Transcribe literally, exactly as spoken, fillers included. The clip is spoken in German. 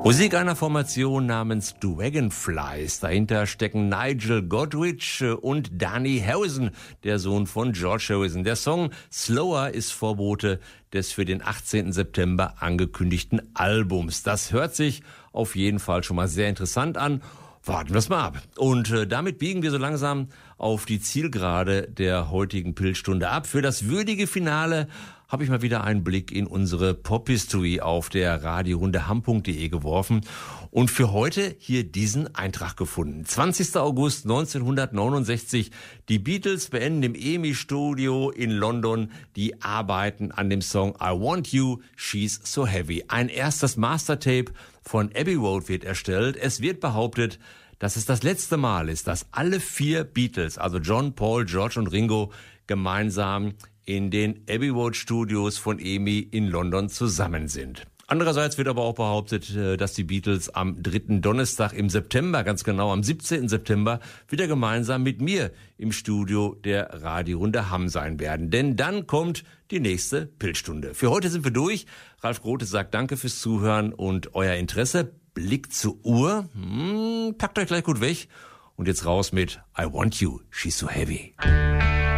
Musik einer Formation namens Dragonflies. Dahinter stecken Nigel Godrich und Danny Harrison, der Sohn von George Harrison. Der Song Slower ist Vorbote des für den achtzehnten September angekündigten Albums. Das hört sich auf jeden Fall schon mal sehr interessant an. Warten wir es mal ab. Und äh, damit biegen wir so langsam auf die Zielgerade der heutigen Pilzstunde ab. Für das würdige Finale habe ich mal wieder einen Blick in unsere Pop-History auf der Radiorunde ham punkt de geworfen und für heute hier diesen Eintrag gefunden. zwanzigster August neunzehnhundertneunundsechzig. Die Beatles beenden im E M I-Studio in London die Arbeiten an dem Song I Want You, She's So Heavy. Ein erstes Mastertape von Abbey Road wird erstellt. Es wird behauptet, dass es das letzte Mal ist, dass alle vier Beatles, also John, Paul, George und Ringo, gemeinsam in den Abbey Road Studios von E M I in London zusammen sind. Andererseits wird aber auch behauptet, dass die Beatles am dritten Donnerstag im September, ganz genau am siebzehnten September, wieder gemeinsam mit mir im Studio der Radiorunde Hamm sein werden. Denn dann kommt die nächste Pilzstunde. Für heute sind wir durch. Ralf Grote sagt Danke fürs Zuhören und euer Interesse. Blick zur Uhr. Hm, packt euch gleich gut weg. Und jetzt raus mit I Want You, She's So Heavy.